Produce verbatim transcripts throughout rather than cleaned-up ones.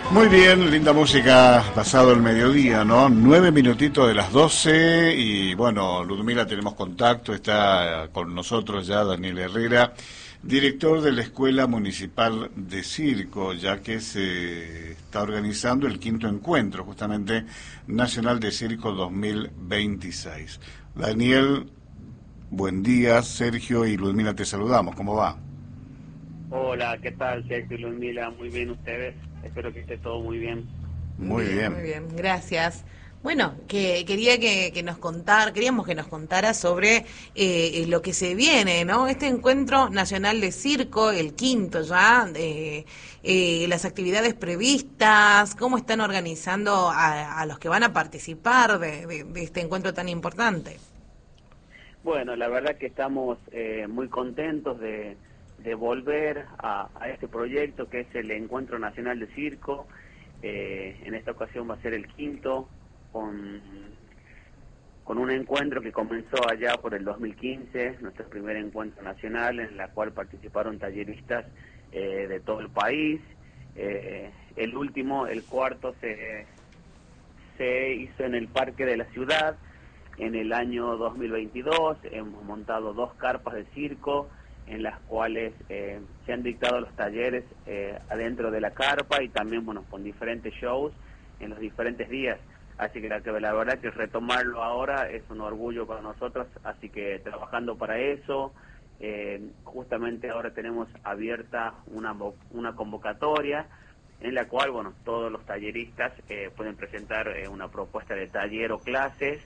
Muy bien, linda música pasado el mediodía, ¿no? Nueve minutitos de las doce y bueno, Ludmila, tenemos contacto, está con nosotros ya Daniel Herrera, director de la Escuela Municipal de Circo, ya que se está organizando el quinto encuentro, justamente Nacional de Circo dos mil veintiséis. Daniel, buen día, Sergio y Ludmila te saludamos, ¿cómo va? Hola, ¿qué tal, Sergio y Ludmila? Muy bien ustedes, espero que esté todo muy bien. Muy Bien, muy bien. bien, gracias. Bueno, que quería que, que nos contar, queríamos que nos contara sobre eh, lo que se viene, ¿no? Este encuentro nacional de circo, el quinto ya, eh, eh, las actividades previstas, cómo están organizando a, a los que van a participar de, de- de este encuentro tan importante. Bueno, la verdad que estamos eh, muy contentos de, de volver a, a este proyecto que es el Encuentro Nacional de Circo. Eh, en esta ocasión va a ser el quinto, con, con un encuentro que comenzó allá por el dos mil quince, nuestro primer encuentro nacional, en la cual participaron talleristas eh, de todo el país. Eh, el último, el cuarto, se, se hizo en el Parque de la Ciudad en el año dos mil veintidós. Hemos montado dos carpas de circo en las cuales eh, se han dictado los talleres eh, adentro de la carpa y también, bueno, con diferentes shows en los diferentes días. Así que la, que la verdad que retomarlo ahora es un orgullo para nosotros, así que trabajando para eso. Eh, justamente ahora tenemos abierta una, una convocatoria en la cual, bueno, todos los talleristas eh, pueden presentar eh, una propuesta de taller o clases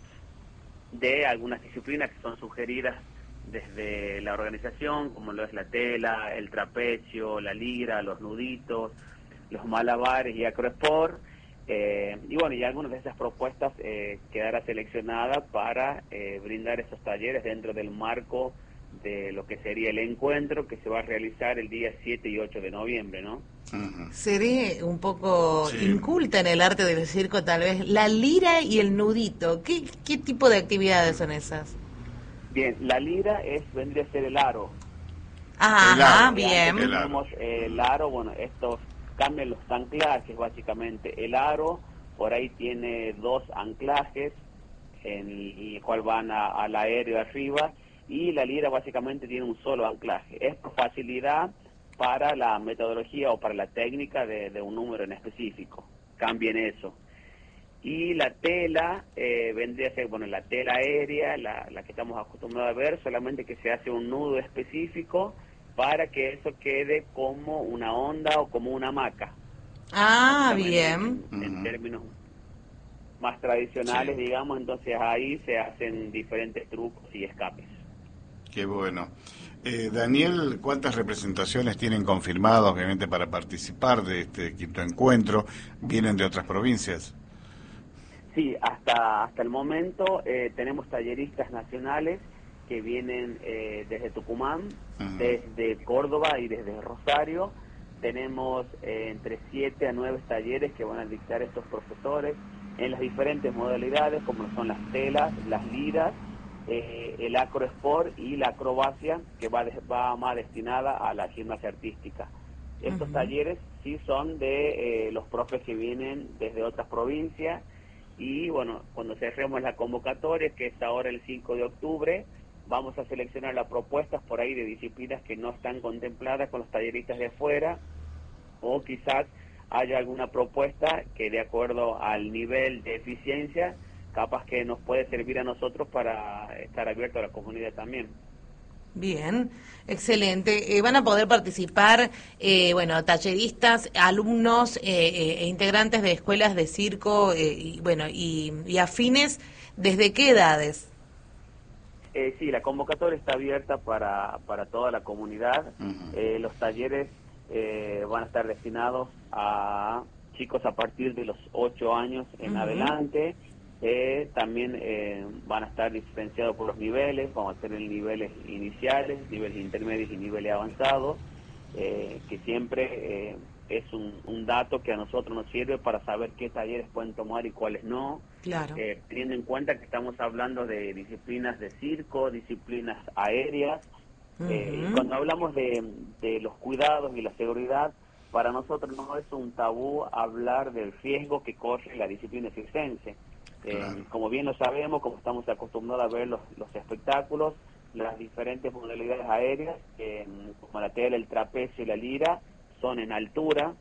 de algunas disciplinas que son sugeridas desde la organización, como lo es la tela, el trapecio, la lira, los nuditos, los malabares y acrosport. Eh, y bueno, y algunas de esas propuestas eh, quedará seleccionada para eh, brindar esos talleres dentro del marco de lo que sería el encuentro que se va a realizar el día siete y ocho de noviembre, ¿no? Ujú. Seré un poco Sí. inculta en el arte del circo, tal vez. La lira y el nudito, ¿qué, qué tipo de actividades son esas? Bien, la lira es, vendría a ser el aro. El Ajá, aro, Eh, antes el bien. aro. teníamos eh, el Ujú. aro, bueno, estos cambian los anclajes básicamente. El aro por ahí tiene dos anclajes en el cual van a- al aéreo arriba, y la lira básicamente tiene un solo anclaje. Es por facilidad para la metodología o para la técnica de, de un número en específico. Cambien eso. Y la tela eh, vendría a ser, bueno, la tela aérea, la, la que estamos acostumbrados a ver, solamente que se hace un nudo específico para que eso quede como una onda o como una hamaca, Ah, básicamente bien. en, en Ujú. términos más Sí, tradicionales, digamos. Entonces ahí se hacen diferentes trucos y escapes. qué bueno. Eh, Daniel, ¿cuántas representaciones tienen confirmadas, obviamente, para participar de este quinto encuentro? ¿Vienen de otras provincias? Sí, hasta, hasta el momento eh, tenemos talleristas nacionales que vienen eh, desde Tucumán, Ujú. desde Córdoba y desde Rosario. Tenemos eh, entre siete a nueve talleres que van a dictar estos profesores en las diferentes modalidades, como son las telas, las liras, eh, el acrosport y la acrobacia, que va, de- va más destinada a la gimnasia artística. Estos Ujú. talleres sí son de eh, los profes que vienen desde otras provincias. Y bueno, cuando cerremos la convocatoria, que es ahora el cinco de octubre, vamos a seleccionar las propuestas por ahí de disciplinas que no están contempladas con los talleristas de afuera, o quizás haya alguna propuesta que, de acuerdo al nivel de eficiencia, capaz que nos puede servir a nosotros para estar abierto a la comunidad también. Bien, excelente. Eh, van a poder participar, eh, bueno, talleristas, alumnos eh, eh, e integrantes de escuelas de circo, eh, y bueno, y, y afines. ¿Desde qué edades? Eh, sí, la convocatoria está abierta para, para toda la comunidad. Ujú. Eh, los talleres eh, van a estar destinados a chicos a partir de los ocho años en Ujú. adelante. Eh, también eh, van a estar diferenciados por los niveles. Vamos a tener niveles iniciales, niveles intermedios y niveles avanzados, eh, que siempre eh, es un, un dato que a nosotros nos sirve para saber qué talleres pueden tomar y cuáles no, Claro. eh, teniendo en cuenta que estamos hablando de disciplinas de circo, disciplinas aéreas. Eh, y Ujú. cuando hablamos de, de los cuidados y la seguridad, para nosotros no es un tabú hablar del riesgo que corre la disciplina circense. Eh, claro. Como bien lo sabemos, como estamos acostumbrados a ver los, los espectáculos, las diferentes modalidades aéreas, eh, como la tela, el trapecio y la lira, son en altura,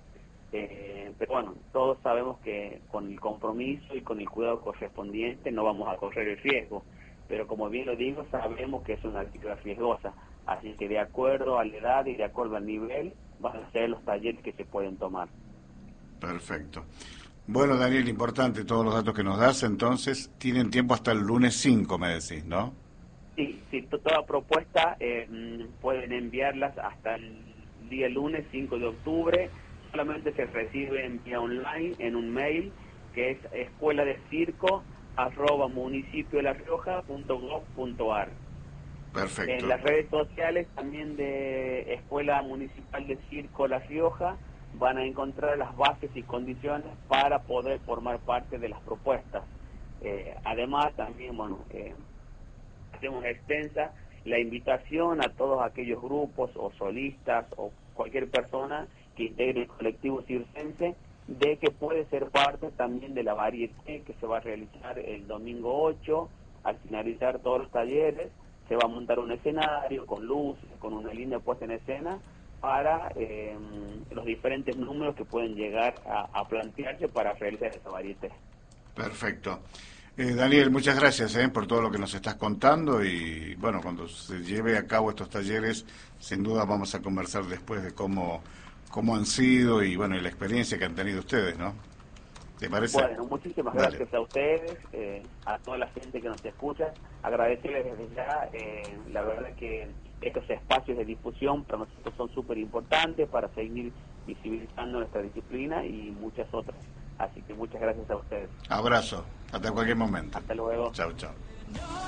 eh, pero bueno, todos sabemos que con el compromiso y con el cuidado correspondiente no vamos a correr el riesgo, pero como bien lo digo, sabemos que es una actividad riesgosa, así que de acuerdo a la edad y de acuerdo al nivel, van a ser los talleres que se pueden tomar. Perfecto. Bueno, Daniel, importante todos los datos que nos das, entonces tienen tiempo hasta el lunes cinco, me decís, ¿no? Sí, sí, toda propuesta eh, pueden enviarlas hasta el día lunes cinco de octubre, solamente se recibe en vía online, en un mail, que es escuela de circo arroba municipio de La Rioja punto gob punto ar. Perfecto. En las redes sociales también de Escuela Municipal de Circo La Rioja van a encontrar las bases y condiciones para poder formar parte de las propuestas. Eh, además, también, bueno, eh, hacemos extensa la invitación a todos aquellos grupos o solistas o cualquier persona que integre el colectivo circense de que puede ser parte también de la varieté que se va a realizar el domingo ocho. Al finalizar todos los talleres se va a montar un escenario con luces, con una línea puesta en escena para eh, los diferentes números que pueden llegar a, a plantearse para realizar esa varieté. Perfecto. Eh, Daniel, muchas gracias eh, por todo lo que nos estás contando y bueno, cuando se lleve a cabo estos talleres, sin duda vamos a conversar después de cómo, cómo han sido y bueno, y la experiencia que han tenido ustedes, ¿no? ¿Te parece? Bueno, muchísimas Dale. gracias a ustedes, eh, a toda la gente que nos escucha, agradecerles desde ya, eh, la verdad que estos espacios de difusión para nosotros son súper importantes para seguir visibilizando nuestra disciplina y muchas otras. Así que muchas gracias a ustedes. Abrazo, hasta cualquier momento. Hasta luego. Chao, chao.